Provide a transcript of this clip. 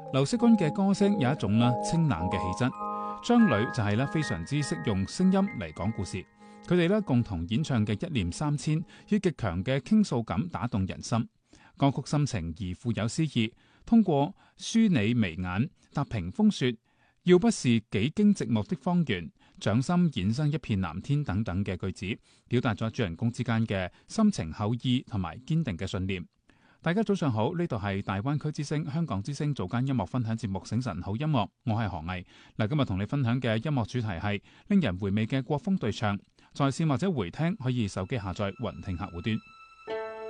劉惜君嘅歌聲有一種清冷嘅氣質，張磊就係非常之識用聲音嚟講故事。佢哋共同演唱嘅一念三千，以極強嘅傾訴感打動人心。歌曲深情而富有詩意，通過書你眉眼、踏平風雪、要不是幾經寂寞的荒原、掌心衍生一片藍天等等嘅句子，表達咗主人公之間嘅深情厚意同埋堅定嘅信念。大家早上好，呢度係大灣區之聲、香港之聲早間音樂分享節目《醒晨好音樂》，我係何毅。今日同你分享嘅音樂主題係令人回味嘅國風對唱，在線或者回聽可以手機下載雲聽客戶端。